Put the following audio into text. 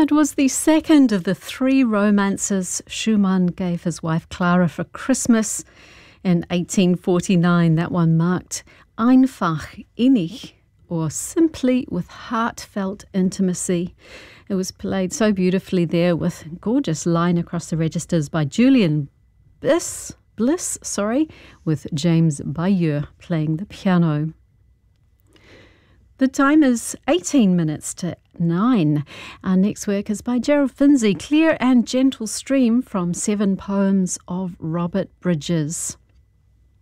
It was the second of the three romances Schumann gave his wife Clara for Christmas in 1849. That one marked Einfach innig, or simply with heartfelt intimacy. It was played so beautifully there with a gorgeous line across the registers by Julian Bliss, with James Bayeux playing the piano. The time is 18 minutes to 9. Our next work is by Gerald Finzi, Clear and Gentle Stream, from 7 poems of Robert Bridges.